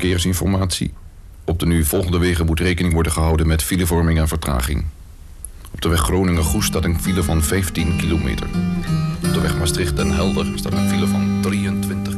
verkeersinformatie. Op de nu volgende wegen moet rekening worden gehouden met filevorming en vertraging. Op de weg Groningen-Goes staat een file van 15 kilometer. Op de weg Maastricht-Den Helder staat een file van 23